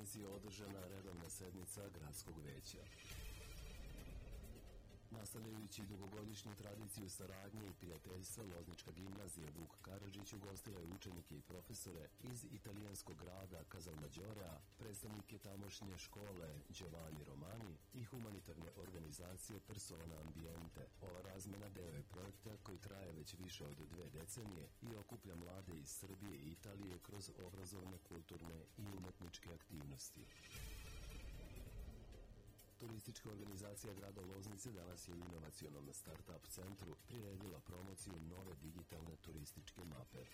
Loznici je održana redovna sednica gradskog veća. Nastavljajući dugogodišnju tradiciju saradnje i prijateljstva, Loznička gimnazija Vuk Karadžić ugostila je učenike i profesore iz italijanskog grada Casalmaggiore, predstavnike tamošnje škole Giovanni Romani i humanitarne organizacije Persona Ambiente. Ova razmena deo je projekta koji traje već više od 2 decenije i okuplja mlade iz Srbije i Italije kroz obrazovne, kulturne i umetničke aktivnosti. Turistička organizacija grada Loznice danas je u inovacionom start-up centru priredila promociju nove digitalne turističke mape.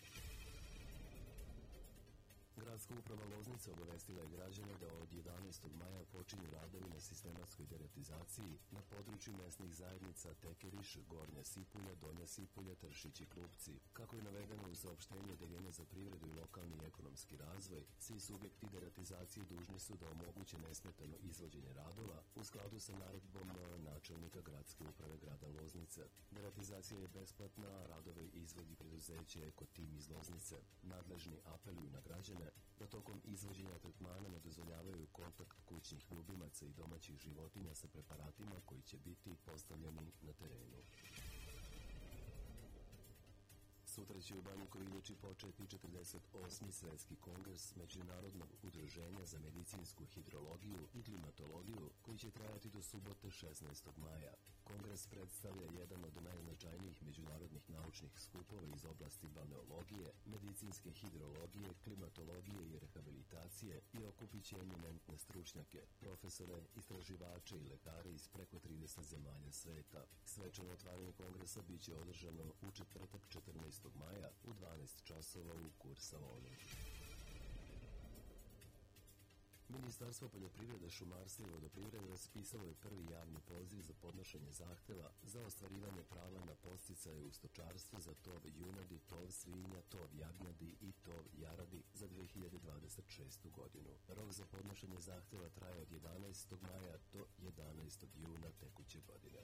Gradska uprava Loznice obavestila je građane da od 11. maja počinju radovi na sistematskoj deratizaciji na području mesnih zajednica Tekeriš, Gornja Sipulja, Donja Sipulja, Tršić i Klupci. Kako je navedeno u saopštenju Odeljenja za privredu i lokalni i ekonomski razvoj, svi subjekti deratizacije dužni su da omoguće nesmetano izvođenje radova u skladu sa naredbom načelnika Gradske uprave grada Loznice. Deratizacija je besplatna, a radove izvodi preduzeće Ekotim iz Loznice. Nadležni apeluju na građane da tokom izvođenja tretmana ne dozvoljavaju kontakt kućnih ljubimaca i domaćih životinja sa preparatima koji će biti postavljeni na terenu. Sutra će u Banji Koviljači početi 48. svetski kongres Međunarodnog udruženja za medicinsku hidrologiju i klimatologiju koji će trajati do subote 16. maja. Kongres predstavlja jedan od najznačajnijih međunarodnih naučnih skupova iz oblasti balneologije, medicinske hidrologije, klimatologije i rehabilitacije i okupit će eminentne stručnjake, profesore, istraživače i lekare iz preko 30 zemalja sveta. Svečano otvaranje kongresa biće održano u četvrtak 14. maja u 12 časova u Kursalonu. Ministarstvo poljoprivrede, šumarstva i vodoprivrede raspisalo je prvi javni poziv za podnošenje zahteva za ostvarivanje prava na podsticaje u stočarstvu za tov junadi, tov svinja, tov jagnjadi i tov jaradi za 2026. godinu. Rok za podnošenje zahteva traje od 11. maja do 11. juna tekuće godine.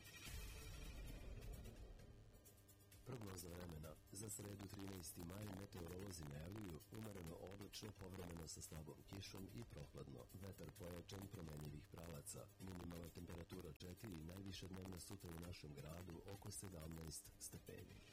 Prognoza vremena. Za sredu 13. maj meteorolozi najavljuju umereno oblačno, povremeno sa slabom kišom i prohladno. Vetar pojačan, promenjivih pravaca. Minimalna temperatura 4 i najviša dnevna sutra u našem gradu oko 17 stepeni.